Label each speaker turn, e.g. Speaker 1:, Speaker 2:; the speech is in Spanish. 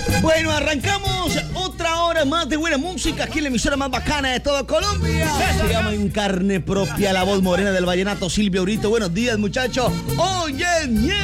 Speaker 1: Bueno, arrancamos otra hora más de buena música aquí en la emisora más bacana de toda Colombia. Se llama En Carne Propia, la voz morena del vallenato, Silvia Urito. Buenos días, muchachos. Oye,